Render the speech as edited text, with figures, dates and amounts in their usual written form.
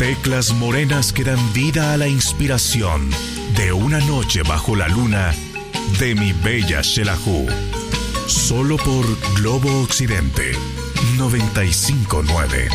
Teclas morenas que dan vida a la inspiración de una noche bajo la luna de mi bella Xelajú. Solo por Globo Occidente 95.9.